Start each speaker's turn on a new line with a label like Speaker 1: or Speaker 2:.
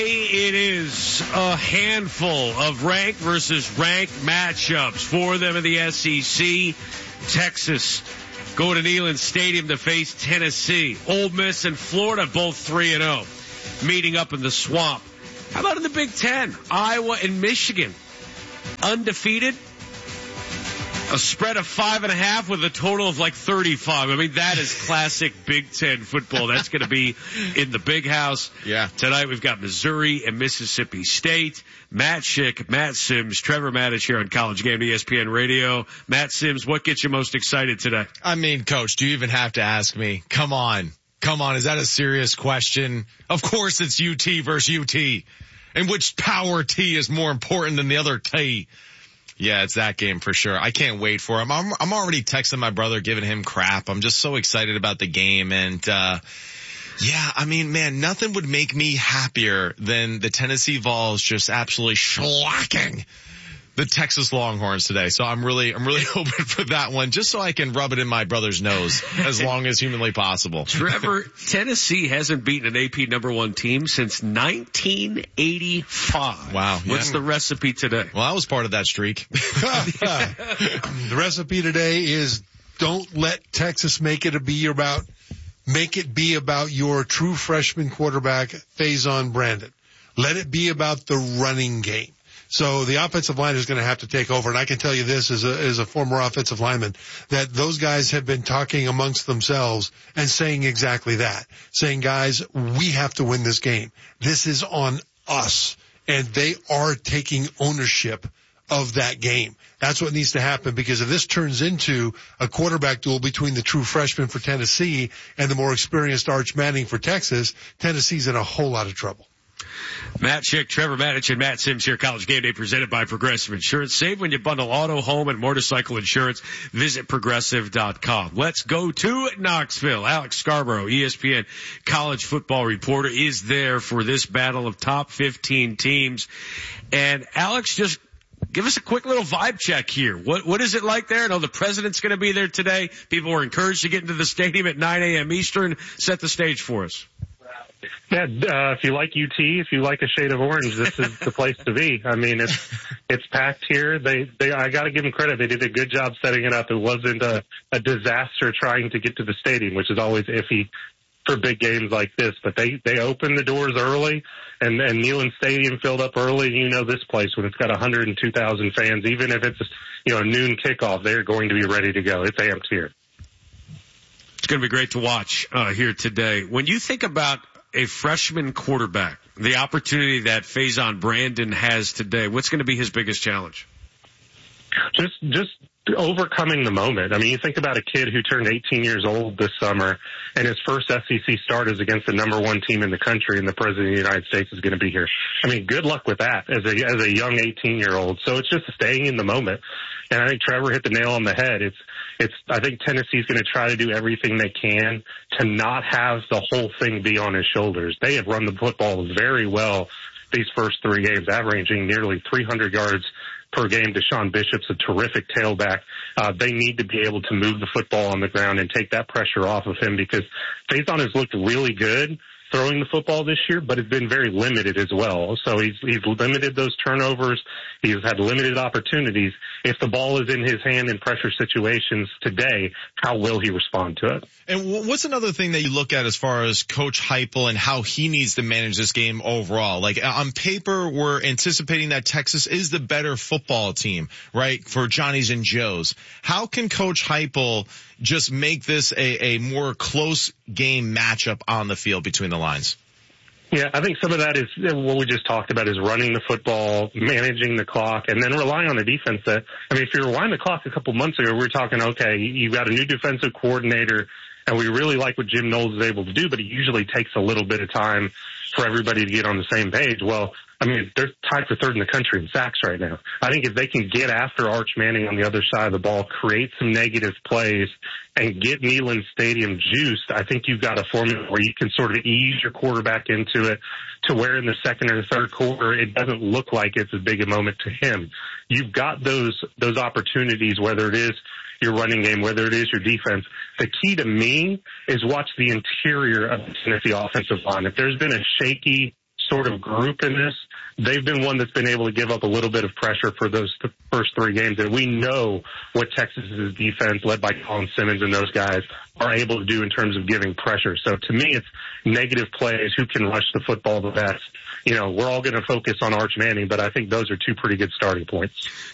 Speaker 1: It is a handful of ranked versus ranked matchups for them in the SEC. Texas going to Neyland Stadium to face Tennessee. Ole Miss and Florida both 3-0, meeting up in the Swamp. How about in the Big Ten? Iowa and Michigan undefeated. A spread of 5.5 with a total of like 35. I mean, that is classic Big Ten football. That's going to be in the Big House.
Speaker 2: Yeah.
Speaker 1: Tonight we've got Missouri and Mississippi State. Matt Schick, Matt Sims, Trevor Maddich here on College Game ESPN Radio. Matt Sims, what gets you most excited today?
Speaker 2: I mean, Coach, do you even have to ask me? Come on. Is that a serious question? Of course it's UT versus UT. And which power T is more important than the other T? Yeah, it's that game for sure. I can't wait for him. I'm already texting my brother, giving him crap. I'm just so excited about the game. And, yeah, I mean, man, nothing would make me happier than the Tennessee Vols just absolutely shellacking the Texas Longhorns today. So I'm really hoping for that one, just so I can rub it in my brother's nose as long as humanly possible.
Speaker 1: Trevor, Tennessee hasn't beaten an AP number one team since 1985.
Speaker 2: Wow. Yeah.
Speaker 1: What's the recipe today?
Speaker 2: Well, I was part of that streak.
Speaker 3: The recipe today is don't let Texas make it be about your true freshman quarterback, Faison Brandon. Let it be about the running game. So the offensive line is going to have to take over. And I can tell you this as a former offensive lineman, that those guys have been talking amongst themselves and saying exactly that. Saying, guys, we have to win this game. This is on us. And they are taking ownership of that game. That's what needs to happen, because if this turns into a quarterback duel between the true freshman for Tennessee and the more experienced Arch Manning for Texas, Tennessee's in a whole lot of trouble.
Speaker 1: Matt Schick, Trevor Maddich, and Matt Sims here. College Game Day presented by Progressive Insurance. Save when you bundle auto, home, and motorcycle insurance. Visit Progressive.com. Let's go to Knoxville. Alex Scarborough, ESPN college football reporter, is there for this battle of top 15 teams. And Alex, just give us a quick little vibe check here. What is it like there? I know the president's going to be there today. People were encouraged to get into the stadium at 9 a.m. Eastern. Set the stage for us.
Speaker 4: Yeah, if you like UT, if you like a shade of orange, this is the place to be. I mean, it's packed here. I got to give them credit. They did a good job setting it up. It wasn't a disaster trying to get to the stadium, which is always iffy for big games like this. But they opened the doors early, and Neyland Stadium filled up early. You know this place, when it's got 102,000 fans, even if it's a noon kickoff, they're going to be ready to go. It's amped here.
Speaker 1: It's going to be great to watch here today. When you think about a freshman quarterback, the opportunity that Faison Brandon has today, what's going to be his biggest challenge?
Speaker 4: Just overcoming the moment. I mean, you think about a kid who turned 18 years old this summer, and his first SEC start is against the number one team in the country, and the president of the United States is going to be here. I mean, good luck with that as a young 18-year-old. So it's just staying in the moment. And I think Trevor hit the nail on the head. I think Tennessee's going to try to do everything they can to not have the whole thing be on his shoulders. They have run the football very well these first three games, averaging nearly 300 yards per game. Deshaun Bishop's a terrific tailback. They need to be able to move the football on the ground and take that pressure off of him, because Faison has looked really good throwing the football this year, but it's been very limited as well. So he's limited those turnovers. He's had limited opportunities. If the ball is in his hand in pressure situations today, how will he respond to it?
Speaker 2: And what's another thing that you look at as far as Coach Heupel and how he needs to manage this game overall? Like, on paper, we're anticipating that Texas is the better football team, right, for Johnnies and Joes. How can Coach Heupel just make this a more close game matchup on the field between the lines?
Speaker 4: Yeah, I think some of that is what we just talked about, is running the football, managing the clock, and then relying on the defense. If you rewind the clock a couple months ago, we were talking, okay, you've got a new defensive coordinator, and we really like what Jim Knowles is able to do, but it usually takes a little bit of time for everybody to get on the same page. Well, I mean, they're tied for third in the country in sacks right now. I think if they can get after Arch Manning on the other side of the ball, create some negative plays, and get Neyland Stadium juiced, I think you've got a formula where you can sort of ease your quarterback into it to where in the second or the third quarter it doesn't look like it's as big a moment to him. You've got those opportunities, whether it is your running game, whether it is your defense. The key to me is watch the interior of the Tennessee offensive line. If there's been a shaky sort of group in this, they've been one that's been able to give up a little bit of pressure for those first 3 games. And we know what Texas's defense, led by Colin Simmons and those guys, are able to do in terms of giving pressure. So to me, it's negative plays, who can rush the football the best. We're all going to focus on Arch Manning, but I think those are 2 pretty good starting points.